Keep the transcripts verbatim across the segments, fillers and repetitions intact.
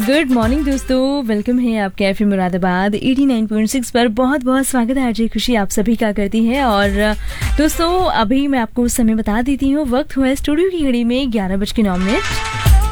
Good morning दोस्तों, welcome है आपके F M Moradabad eighty nine point six पर। बहुत बहुत स्वागत है। आज खुशी आप सभी का करती है। और दोस्तों अभी मैं आपको समय बता देती हूँ। वक्त हुआ है स्टूडियो की घड़ी में ग्यारह बज के नौ मिनट।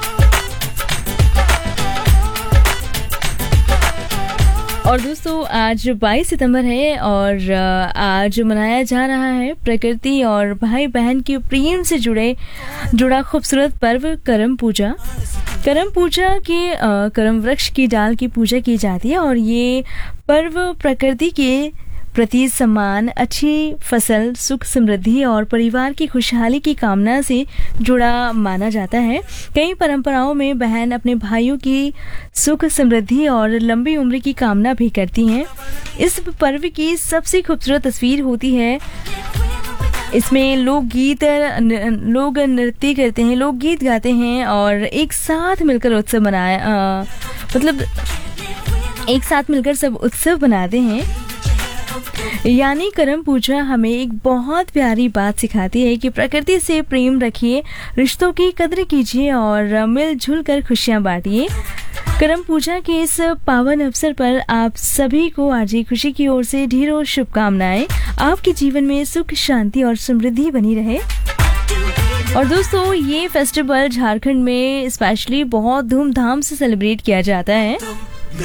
और दोस्तों आज बाईस सितंबर है और आज मनाया जा रहा है प्रकृति और भाई बहन के प्रेम से जुड़े जुड़ा खूबसूरत पर्व करम पूजा। करम पूजा के करम वृक्ष की डाल की पूजा की जाती है और ये पर्व प्रकृति के प्रति सम्मान, अच्छी फसल, सुख समृद्धि और परिवार की खुशहाली की कामना से जुड़ा माना जाता है। कई परंपराओं में बहन अपने भाइयों की सुख समृद्धि और लंबी उम्र की कामना भी करती हैं। इस पर्व की सबसे खूबसूरत तस्वीर होती है, इसमें लोग गीत लोग नृत्य करते हैं, लोग गीत गाते हैं और एक साथ मिलकर उत्सव मनाया मतलब एक साथ मिलकर सब उत्सव मनाते हैं। यानी करम पूजा हमें एक बहुत प्यारी बात सिखाती है कि प्रकृति से प्रेम रखिए, रिश्तों की कद्र कीजिए और मिलजुल कर खुशियां बांटिए। करम पूजा के इस पावन अवसर पर आप सभी को आरजे खुशी की ओर से ढेरों शुभकामनाएं। आपके जीवन में सुख, शांति और समृद्धि बनी रहे। और दोस्तों ये फेस्टिवल झारखंड में स्पेशली बहुत धूमधाम से सेलिब्रेट किया जाता है।